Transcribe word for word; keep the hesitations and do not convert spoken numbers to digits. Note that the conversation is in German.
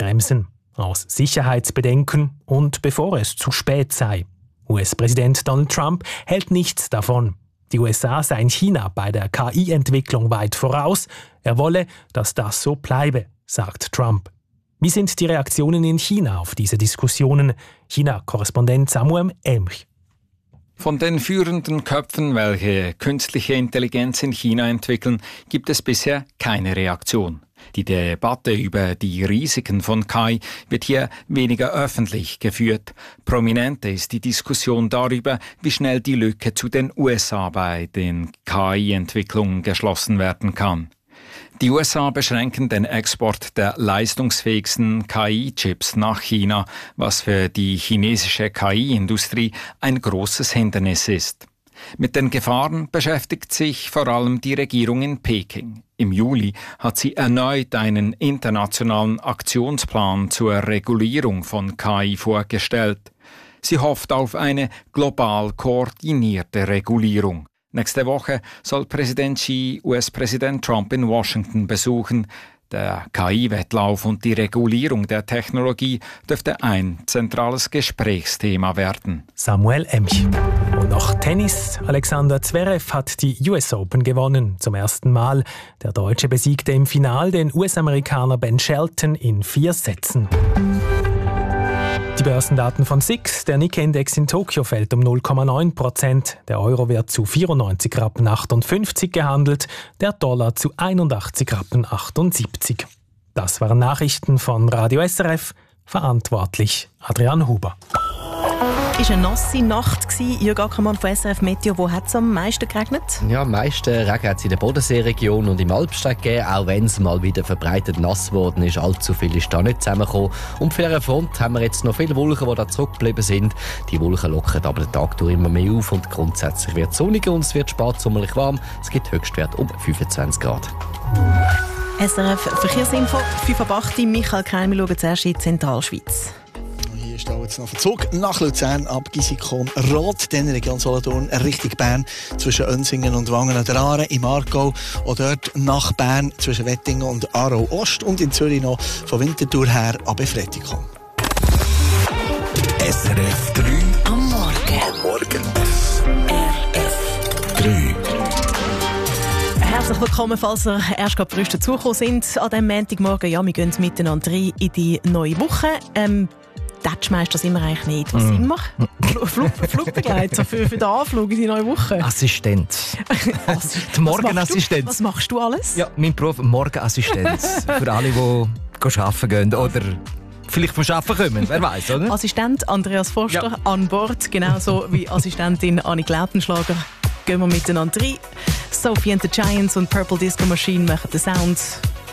bremsen. Aus Sicherheitsbedenken und bevor es zu spät sei. U S-Präsident Donald Trump hält nichts davon. Die U S A seien China bei der K I-Entwicklung weit voraus. Er wolle, dass das so bleibe, sagt Trump. Wie sind die Reaktionen in China auf diese Diskussionen? China-Korrespondent Samuel Emch. Von den führenden Köpfen, welche künstliche Intelligenz in China entwickeln, gibt es bisher keine Reaktion. Die Debatte über die Risiken von K I wird hier weniger öffentlich geführt. Prominenter ist die Diskussion darüber, wie schnell die Lücke zu den U S A bei den K I-Entwicklungen geschlossen werden kann. Die U S A beschränken den Export der leistungsfähigsten K I-Chips nach China, was für die chinesische K I-Industrie ein großes Hindernis ist. Mit den Gefahren beschäftigt sich vor allem die Regierung in Peking. Im Juli hat sie erneut einen internationalen Aktionsplan zur Regulierung von K I vorgestellt. Sie hofft auf eine global koordinierte Regulierung. Nächste Woche soll Präsident Xi U S-Präsident Trump in Washington besuchen. Der K I-Wettlauf und die Regulierung der Technologie dürfte ein zentrales Gesprächsthema werden. Samuel Emch. Und noch Tennis. Alexander Zverev hat die U S Open gewonnen. Zum ersten Mal. Der Deutsche besiegte im Finale den U S-Amerikaner Ben Shelton in vier Sätzen. Die Börsendaten von S I X. Der Nikkei-Index in Tokio fällt um null Komma neun Prozent. Der Euro wird zu vierundneunzig Rappen achtundfünfzig gehandelt, der Dollar zu einundachtzig Rappen achtundsiebzig. Das waren Nachrichten von Radio S R F. Verantwortlich Adrian Huber. Es war eine nasse Nacht. Jürg Ackermann von S R F Meteo. Wo hat es am meisten geregnet? Ja, am meisten Regen hat es in der Bodenseeregion und im Alpsteig gegeben, auch wenn es mal wieder verbreitet nass geworden ist. Allzu viel ist da nicht zusammengekommen. Und für diese Front haben wir jetzt noch viele Wolken, die da zurückgeblieben sind. Die Wolken lockern aber den Tag durch immer mehr auf und grundsätzlich wird es sonniger und es wird spätsommerlich warm. Es gibt Höchstwert um fünfundzwanzig Grad. S R F Verkehrsinfo, fünf ab acht. Michael Kreim, wir schauen zuerst in die Zentralschweiz. Hier steht jetzt noch Verzug nach Luzern ab Gisikon Rot, dann Region Solothurn Richtung Bern zwischen Önsingen und Wangen an der Aare, im Aargau und dort nach Bern zwischen Wettingen und Aarau Ost und in Zürich noch von Winterthur her ab Efretikon. S R F drei am Morgen. Am Morgen. S R F drei. Herzlich willkommen, falls ihr erst gerade frisch dazugekommen sind an diesem Montagmorgen. Ja, wir gehen miteinander rein in die neue Woche. Ähm, Tatschmeister sind wir eigentlich nicht. Was mm. sind wir? Flug, Flugbegleiter für, für den Anflug in die neue Woche. Assistent. Die Morgenassistent. Was machst du alles? Ja, mein Beruf Morgenassistenz. Für alle, die arbeiten gehen oder vielleicht vom Arbeiten kommen, wer weiß, oder? Assistent Andreas Forster ja. an Bord, genauso wie Assistentin Annik Lautenschlager. Gehen wir miteinander rein. Sophie and the Giants und Purple Disco Machine machen den Sound